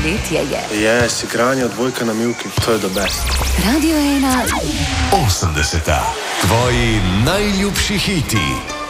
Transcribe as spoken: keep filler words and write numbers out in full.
poletje je. Je, si igranje odbojka na mivki, to je the best. Radio ena. osemdeseta. Tvoji najljubši hiti.